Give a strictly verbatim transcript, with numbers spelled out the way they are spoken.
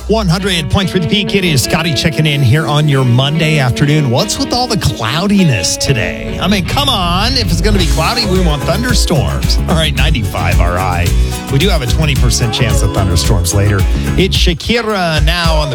one hundred point three The Peak. It is Scotty checking in here on your Monday afternoon. What's with all the cloudiness today? I mean, come on. If it's going to be cloudy, we want thunderstorms. All right, ninety-five our high. We do have a twenty percent chance of thunderstorms later. It's Shakira now on the